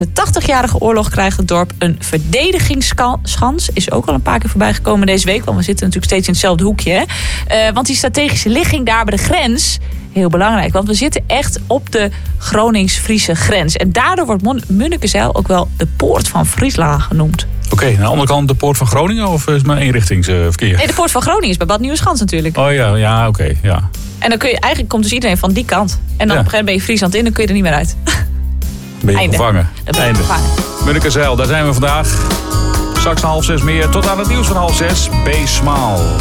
De 80-jarige oorlog krijgt het dorp een verdedigingsschans. Is ook al een paar keer voorbij gekomen deze week. Want we zitten natuurlijk steeds in hetzelfde hoekje. Hè? Want die strategische ligging daar bij de grens... heel belangrijk, want we zitten echt op de Gronings-Friese grens. En daardoor wordt Munnekezijl ook wel de poort van Friesland genoemd. Oké, aan de andere kant de poort van Groningen of is het maar eenrichtingsverkeer? Nee, de poort van Groningen is bij Bad Nieuweschans natuurlijk. Oh ja, oké, ja. En dan eigenlijk komt dus iedereen van die kant. En dan op een gegeven moment ben je Friesland in, dan kun je er niet meer uit. Ben je Einde. gevangen. Dan ben je gevangen. Munnekezijl, daar zijn we vandaag. Straks 5:30 meer. Tot aan het nieuws van 5:30. B-smaal.